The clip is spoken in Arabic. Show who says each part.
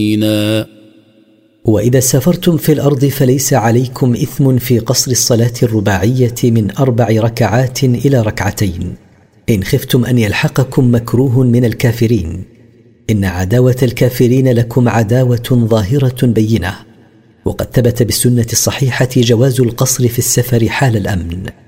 Speaker 1: وإذا سافرتم في الأرض فليس عليكم إثم في قصر الصلاة الرباعية من 4 ركعات إلى 2 إن خفتم أن يلحقكم مكروه من الكافرين، إن عداوة الكافرين لكم عداوة ظاهرة بينة. وقد ثبت بالسنة الصحيحة جواز القصر في السفر حال الأمن.